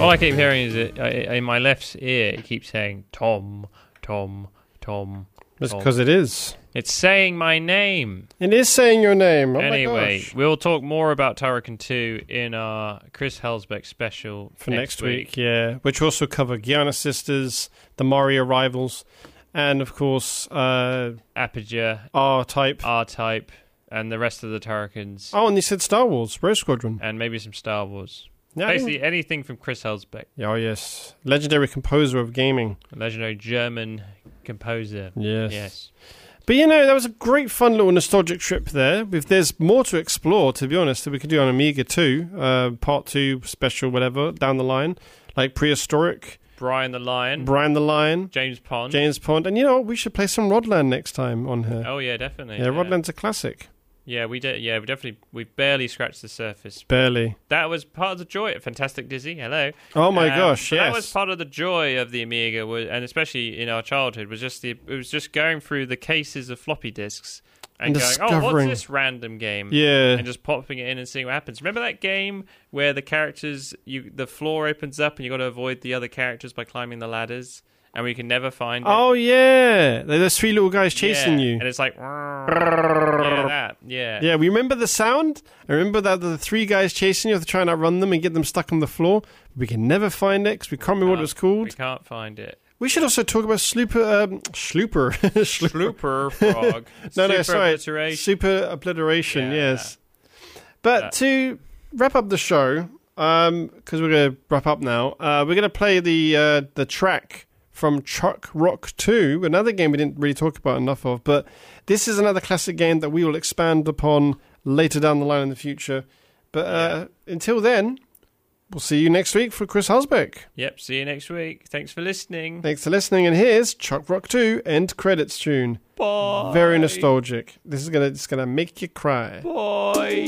All I keep hearing is it in my left ear. It keeps saying Tom, Tom, Tom. That's because it is. It's saying my name. It is saying your name. Oh Anyway, my gosh. we'll talk more about Turrican 2 in our Chris Helsbeck special For next week, yeah. Which also cover Gianna Sisters, the Mario Rivals, and of course, Aperture, R-Type. R-Type, and the rest of the Turricans. Oh, and you said Star Wars, Rogue Squadron. And maybe some Star Wars. Yeah, basically anything from Chris Helsbeck. Oh, yes. Legendary composer of gaming. A legendary German composer. Yes. But, that was a great fun little nostalgic trip there. If there's more to explore, to be honest, that we could do on Amiga 2, Part 2, special, whatever, down the line. Like Prehistoric. Brian the Lion. James Pond. And, we should play some Rodland next time on here. Oh, yeah, definitely. Yeah, Rodland's a classic. Yeah, we did. Yeah, we barely scratched the surface. Barely. That was part of the joy. Fantastic Dizzy, hello. Oh my gosh, yes. That was part of the joy of the Amiga, and especially in our childhood, was just going through the cases of floppy disks and going, oh, what's this random game? Yeah. And just popping it in and seeing what happens. Remember that game where the characters, the floor opens up and you got to avoid the other characters by climbing the ladders? And we can never find it. Oh, yeah. There's three little guys chasing you. And it's like... Yeah, we remember the sound. I remember that the three guys chasing you, to try and outrun them and get them stuck on the floor. But we can never find it because we can't remember what it was called. We can't find it. We should also talk about Slooper Frog. Sorry. Super Obliteration, yes. But to wrap up the show, because we're going to wrap up now, we're going to play the track from Chuck Rock 2, another game we didn't really talk about enough of, but this is another classic game that we will expand upon later down the line in the future. But until then, we'll see you next week for Chris Helsbeck. Yep, see you next week. Thanks for listening. And here's Chuck Rock 2 end credits tune. Bye. Very nostalgic. This is gonna make you cry. Bye.